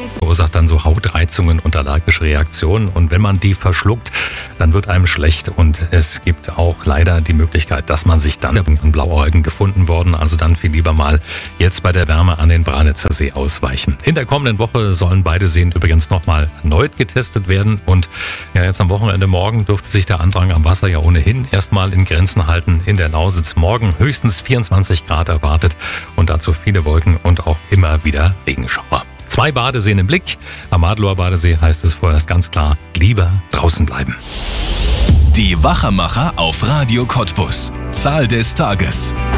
verursacht dann so Hautreizungen und allergische Reaktionen. Und wenn man die verschluckt, dann wird einem schlecht. Und es gibt auch leider die Möglichkeit, dass man sich dann in Blauäugen gefunden worden. Also dann viel lieber mal jetzt bei der Wärme an den Branitzer See ausweichen. In der kommenden Woche sollen beide Seen übrigens nochmal erneut getestet werden. Und ja, jetzt am Wochenende morgen dürfte sich der Andrang am Wasser ja ohnehin erstmal in Grenzen halten. In der Lausitz morgen höchstens 24 Grad erwartet und dazu viele Wolken und auch immer wieder Regenschauer. 2 Badeseen im Blick. Am Adloer Badesee heißt es vorerst ganz klar, lieber draußen bleiben. Die Wachermacher auf Radio Cottbus. Zahl des Tages.